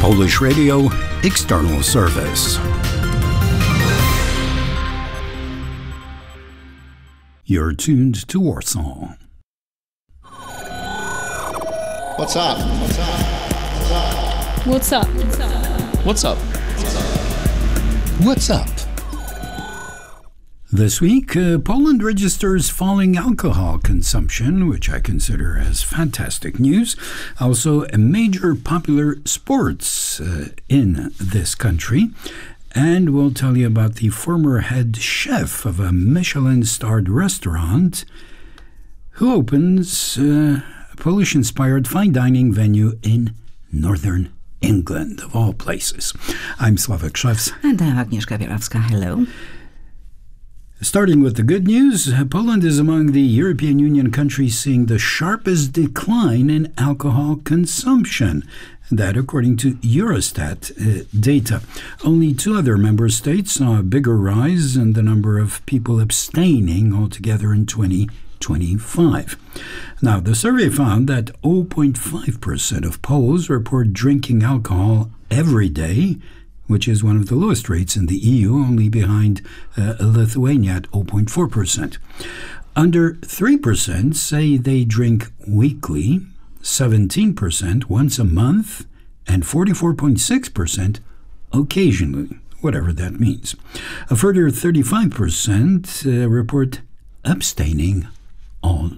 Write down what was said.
Polish Radio External Service. You're tuned to Warsaw. What's up? What's up? What's up? What's up? What's up? What's up? This week, Poland registers falling alcohol consumption, which I consider as fantastic news. Also, a major popular sports in this country. And we'll tell you about the former head chef of a Michelin-starred restaurant who opens a Polish-inspired fine dining venue in northern England, of all places. I'm Sławek Szewc. And I'm Agnieszka Bielawska. Hello. Starting with the good news, Poland is among the European Union countries seeing the sharpest decline in alcohol consumption. That, according to Eurostat data. Only 2 other member states saw a bigger rise in the number of people abstaining altogether in 2025. Now, the survey found that 0.5% of Poles report drinking alcohol every day, which is one of the lowest rates in the EU, only behind Lithuania at 0.4%. Under 3% say they drink weekly, 17% once a month, and 44.6% occasionally, whatever that means. A further 35% report abstaining